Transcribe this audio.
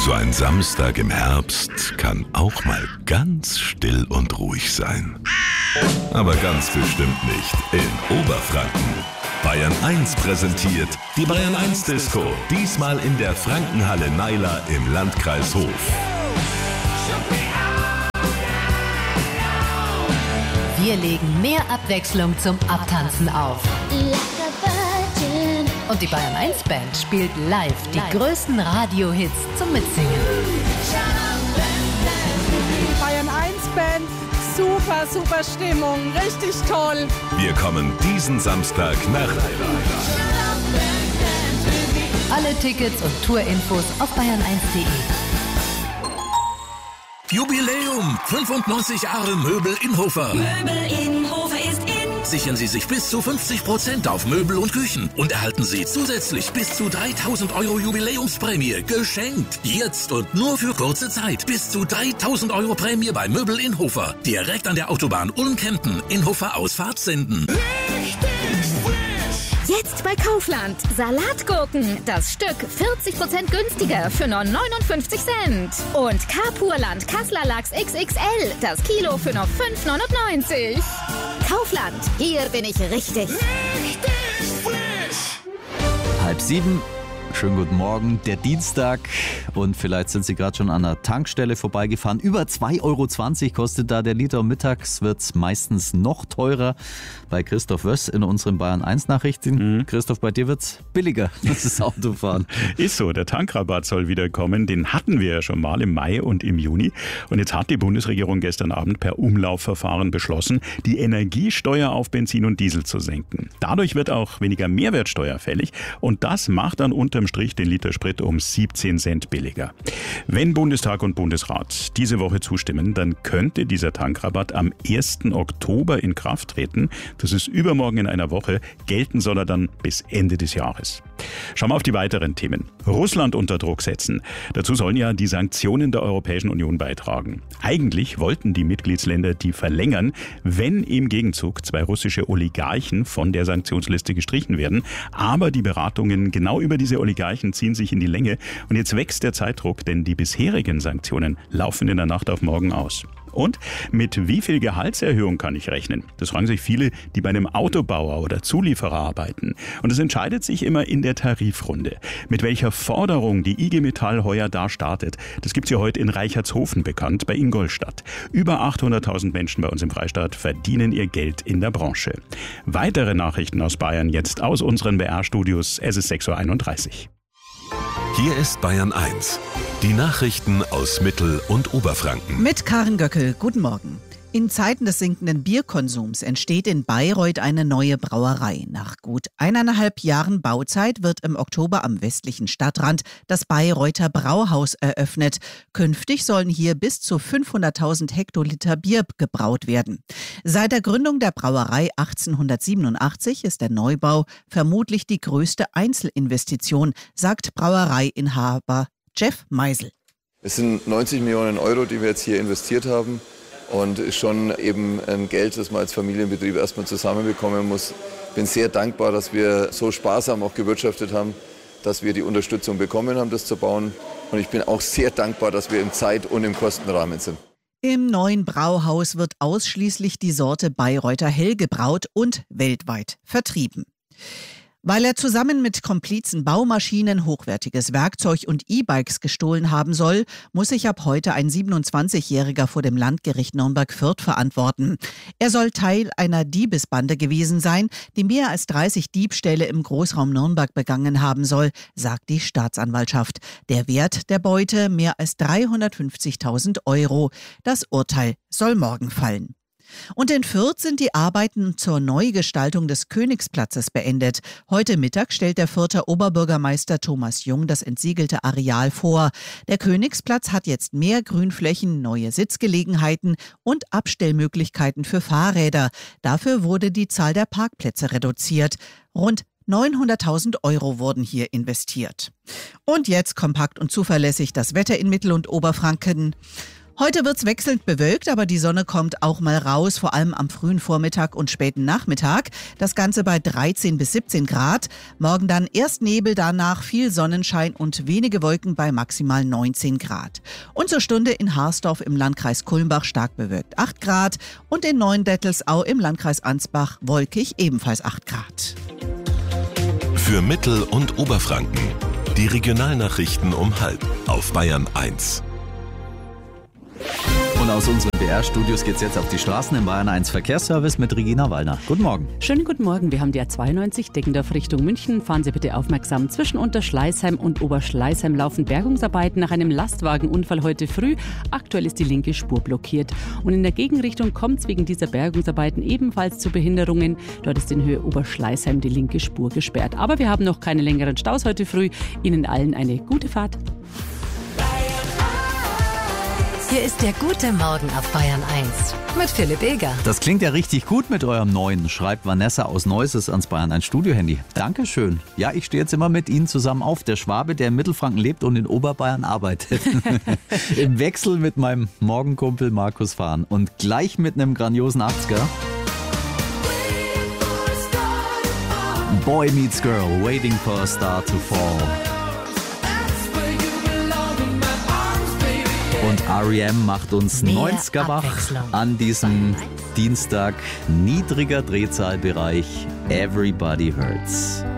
So ein Samstag im Herbst kann auch mal ganz still und ruhig sein. Aber ganz bestimmt nicht in Oberfranken. Bayern 1 präsentiert die Bayern 1 Disco. Diesmal in der Frankenhalle Naila im Landkreis Hof. Wir legen mehr Abwechslung zum Abtanzen auf. Und die Bayern 1 Band spielt live die größten Radiohits zum Mitsingen. Die Bayern 1 Band, super Stimmung, richtig toll. Wir kommen diesen Samstag nach Naila. Alle Tickets und Tourinfos auf bayern1.de. Jubiläum! 95 Jahre Möbel Inhofer. Möbel Inhofer ist in. Sichern Sie sich bis zu 50% auf Möbel und Küchen und erhalten Sie zusätzlich bis zu 3.000 € Jubiläumsprämie geschenkt. Jetzt und nur für kurze Zeit. Bis zu 3.000 € Prämie bei Möbel Inhofer. Direkt an der Autobahn Ulm-Kempten. Inhofer Ausfahrt Senden. Jetzt bei Kaufland. Salatgurken. Das Stück 40% günstiger für nur 59 Cent. Und Carpurland Kassler Lachs XXL. Das Kilo für nur 5,99. Kaufland. Hier bin ich richtig. Richtig frisch. 6:30. Schönen guten Morgen, der Dienstag, und vielleicht sind Sie gerade schon an der Tankstelle vorbeigefahren. Über 2,20 € kostet da der Liter. Mittags wird es meistens noch teurer. Bei Christoph Wöss in unseren Bayern 1 Nachrichten. Christoph, bei dir wird es billiger, das Autofahren. Ist so, der Tankrabatt soll wieder kommen. Den hatten wir ja schon mal im Mai und im Juni. Und jetzt hat die Bundesregierung gestern Abend per Umlaufverfahren beschlossen, die Energiesteuer auf Benzin und Diesel zu senken. Dadurch wird auch weniger Mehrwertsteuer fällig, und das macht dann unterm Strich den Liter Sprit um 17 Cent billiger. Wenn Bundestag und Bundesrat diese Woche zustimmen, dann könnte dieser Tankrabatt am 1. Oktober in Kraft treten. Das ist übermorgen in einer Woche. Gelten soll er dann bis Ende des Jahres. Schauen wir auf die weiteren Themen. Russland unter Druck setzen. Dazu sollen ja die Sanktionen der Europäischen Union beitragen. Eigentlich wollten die Mitgliedsländer die verlängern, wenn im Gegenzug 2 russische Oligarchen von der Sanktionsliste gestrichen werden. Aber die Beratungen genau über diese Oligarchen ziehen sich in die Länge. Und jetzt wächst der Zeitdruck, denn die bisherigen Sanktionen laufen in der Nacht auf morgen aus. Und mit wie viel Gehaltserhöhung kann ich rechnen? Das fragen sich viele, die bei einem Autobauer oder Zulieferer arbeiten. Und es entscheidet sich immer in der Tarifrunde. Mit welcher Forderung die IG Metall heuer da startet, das gibt's ja heute in Reichertshofen bekannt, bei Ingolstadt. Über 800.000 Menschen bei uns im Freistaat verdienen ihr Geld in der Branche. Weitere Nachrichten aus Bayern jetzt aus unseren BR-Studios. Es ist 6:31 Uhr. Hier ist Bayern 1. Die Nachrichten aus Mittel- und Oberfranken. Mit Karin Göckel, guten Morgen. In Zeiten des sinkenden Bierkonsums entsteht in Bayreuth eine neue Brauerei. Nach gut 1,5 Jahren Bauzeit wird im Oktober am westlichen Stadtrand das Bayreuther Brauhaus eröffnet. Künftig sollen hier bis zu 500.000 Hektoliter Bier gebraut werden. Seit der Gründung der Brauerei 1887 ist der Neubau vermutlich die größte Einzelinvestition, sagt Brauereiinhaber Jeff Meisel. Es sind 90 Millionen €, die wir jetzt hier investiert haben. Und ist schon eben ein Geld, das man als Familienbetrieb erstmal zusammenbekommen muss. Ich bin sehr dankbar, dass wir so sparsam auch gewirtschaftet haben, dass wir die Unterstützung bekommen haben, das zu bauen. Und ich bin auch sehr dankbar, dass wir im Zeit- und im Kostenrahmen sind. Im neuen Brauhaus wird ausschließlich die Sorte Bayreuther Hell gebraut und weltweit vertrieben. Weil er zusammen mit Komplizen Baumaschinen, hochwertiges Werkzeug und E-Bikes gestohlen haben soll, muss sich ab heute ein 27-Jähriger vor dem Landgericht Nürnberg-Fürth verantworten. Er soll Teil einer Diebesbande gewesen sein, die mehr als 30 Diebstähle im Großraum Nürnberg begangen haben soll, sagt die Staatsanwaltschaft. Der Wert der Beute mehr als 350.000 €. Das Urteil soll morgen fallen. Und in Fürth sind die Arbeiten zur Neugestaltung des Königsplatzes beendet. Heute Mittag stellt der Fürther Oberbürgermeister Thomas Jung das entsiegelte Areal vor. Der Königsplatz hat jetzt mehr Grünflächen, neue Sitzgelegenheiten und Abstellmöglichkeiten für Fahrräder. Dafür wurde die Zahl der Parkplätze reduziert. Rund 900.000 € wurden hier investiert. Und jetzt kompakt und zuverlässig das Wetter in Mittel- und Oberfranken. Heute wird's wechselnd bewölkt, aber die Sonne kommt auch mal raus, vor allem am frühen Vormittag und späten Nachmittag. Das Ganze bei 13 bis 17 Grad. Morgen dann erst Nebel, danach viel Sonnenschein und wenige Wolken bei maximal 19 Grad. Und zur Stunde in Harsdorf im Landkreis Kulmbach stark bewölkt 8 Grad und in Neuendettelsau im Landkreis Ansbach wolkig ebenfalls 8 Grad. Für Mittel- und Oberfranken die Regionalnachrichten um 12:30 auf Bayern 1. Und aus unseren BR-Studios geht's jetzt auf die Straßen im Bayern 1 Verkehrsservice mit Regina Wallner. Guten Morgen. Schönen guten Morgen. Wir haben die A92 Deggendorf Richtung München. Fahren Sie bitte aufmerksam. Zwischen Unterschleißheim und Oberschleißheim laufen Bergungsarbeiten nach einem Lastwagenunfall heute früh. Aktuell ist die linke Spur blockiert. Und in der Gegenrichtung kommt es wegen dieser Bergungsarbeiten ebenfalls zu Behinderungen. Dort ist in Höhe Oberschleißheim die linke Spur gesperrt. Aber wir haben noch keine längeren Staus heute früh. Ihnen allen eine gute Fahrt. Hier ist der gute Morgen auf Bayern 1 mit Philipp Eger. Das klingt ja richtig gut mit eurem neuen, schreibt Vanessa aus Neuses ans Bayern 1 Studio-Handy. Dankeschön. Ja, ich stehe jetzt immer mit Ihnen zusammen auf. Der Schwabe, der in Mittelfranken lebt und in Oberbayern arbeitet. Im Wechsel mit meinem Morgenkumpel Markus fahren. Und gleich mit einem grandiosen 80er. Boy Meets Girl, Waiting for a Star to Fall. Und R.E.M. macht uns 90er wach an diesem Dienstag. Niedriger Drehzahlbereich. Everybody Hurts.